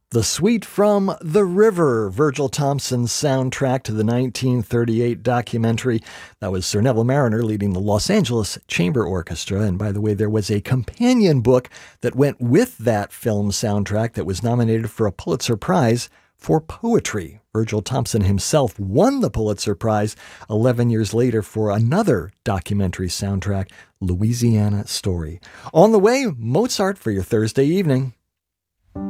The Suite from The River, Virgil Thompson's soundtrack to the 1938 documentary. That was Sir Neville Marriner leading the Los Angeles Chamber Orchestra. And by the way, there was a companion book that went with that film soundtrack that was nominated for a Pulitzer Prize for poetry. Virgil Thompson himself won the Pulitzer Prize 11 years later for another documentary soundtrack, Louisiana Story. On the way, Mozart for your Thursday evening.